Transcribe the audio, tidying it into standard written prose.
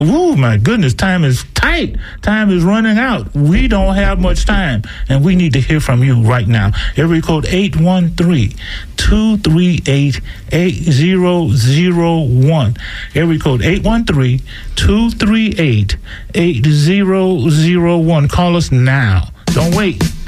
Ooh, my goodness, time is tight. Time is running out. We don't have much time, and we need to hear from you right now. Area code 813-238-8001. Area code 813-238-8001. Call us now. Don't wait.